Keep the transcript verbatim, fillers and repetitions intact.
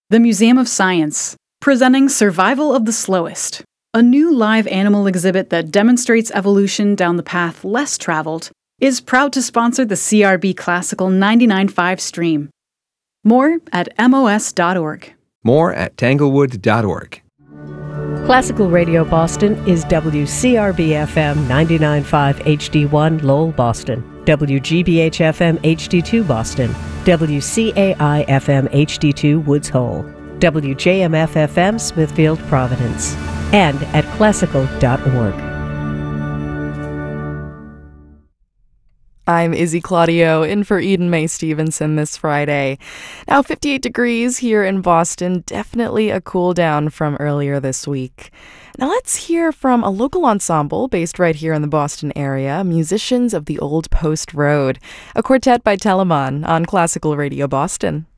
The Museum of Science, presenting Survival of the Slowest, a new live animal exhibit that demonstrates evolution down the path less traveled, is proud to sponsor the C R B Classical ninety-nine point five stream. More at M O S dot org. More at tanglewood dot org. Classical Radio Boston is W C R B F M ninety-nine point five H D one Lowell, Boston, W G B H F M H D two Boston, W C A I F M H D two Woods Hole, W J M F F M Smithfield, Providence, and at classical dot org. I'm Izzy Claudio, in for Eden Mae Stevenson this Friday. Now fifty-eight degrees here in Boston, definitely a cool down from earlier this week. Now let's hear from a local ensemble based right here in the Boston area, Musicians of the Old Post Road, a quartet by Telemann on Classical Radio Boston.